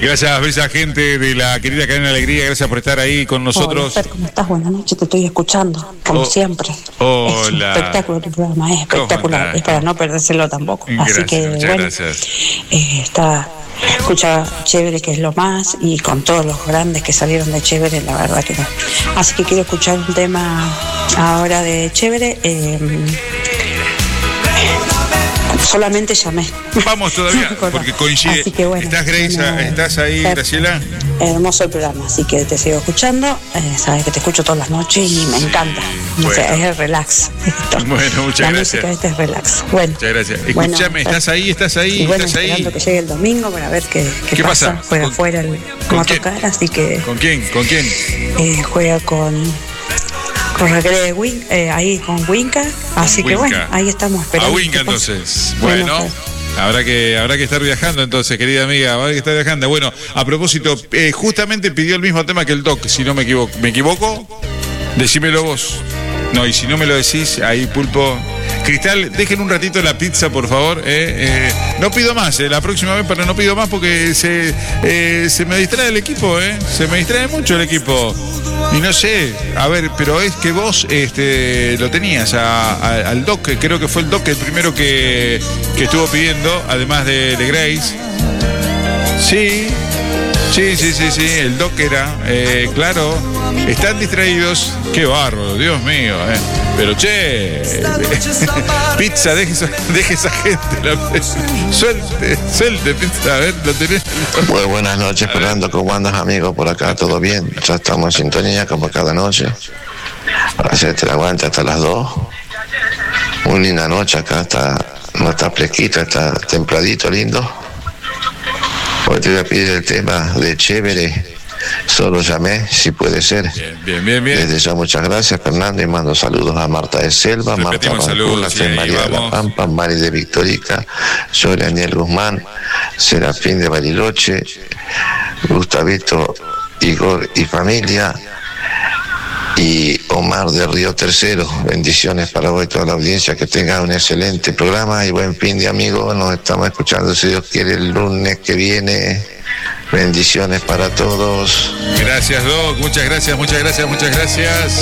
Gracias, bella gente de la querida Cadena Alegría. Gracias por estar ahí con nosotros. Hola, ¿cómo estás? Buenas noches, te estoy escuchando, como siempre. Hola. Es un espectáculo tu programa, es espectacular. Es para no perdérselo tampoco. Gracias, así que, muchas bueno, gracias. Escucha Chévere, que es lo más, y con todos los grandes que salieron de Chévere, la verdad que no. Así que quiero escuchar un tema ahora de Chévere. Solamente llamé. Vamos todavía, porque coincide. Así que bueno, ¿Estás, Grace? ¿Estás ahí, Graciela? Hermoso el programa, así que te sigo escuchando. Sabes que te escucho todas las noches y me encanta. Bueno. O sea, es el relax. Bueno, muchas gracias. La música es relax. Bueno, muchas gracias. Bueno, Escúchame, ¿estás ahí? Y bueno, ¿Estás ahí? esperando que llegue el domingo para ver qué pasa. Juega afuera el Motocar, así que. ¿Con quién? Juega con Recreo ahí con Winca, así con que Winca. bueno, ahí estamos esperando. A Winca entonces. Bueno. Habrá que estar viajando entonces, querida amiga, habrá que estar viajando. Bueno, a propósito, justamente pidió el mismo tema que el Doc, si no me equivoco. ¿Me equivoco? Decímelo vos. No, y si no me lo decís, ahí Pulpo. Cristal, dejen un ratito la pizza, por favor. No pido más, la próxima vez, pero no pido más porque se me distrae el equipo, se me distrae mucho el equipo. Y no sé, a ver, pero es que vos lo tenías al Doc, creo que fue el Doc el primero que estuvo pidiendo, además de Grace. Sí, el Doc era, claro, están distraídos, qué bárbaro, Dios mío, pero pizza, deje esa gente, suelte pizza, a ver, lo tenés. Muy buenas noches, Fernando, ¿cómo andas, amigo? Por acá, ¿todo bien? Ya estamos en sintonía como cada noche. Hacerte la aguanta hasta las 2. Una linda noche acá, no está fresquita, está templadito, lindo. Hoy te voy a pedir el tema de Chévere, Solo Llamé, si puede ser. Bien. Desde ya muchas gracias, Fernando, y mando saludos a Marta de Selva, Repetimos Marta Rancula, saludos, María de la Pampa, Mari de Victorica, soy Daniel Guzmán, Serafín de Bariloche, Gustavito, Igor y familia, y Omar de Río Tercero. Bendiciones para vos y toda la audiencia, que tenga un excelente programa y buen fin de amigos. Nos estamos escuchando, si Dios quiere, el lunes que viene. Bendiciones para todos. Gracias, Doc, muchas gracias.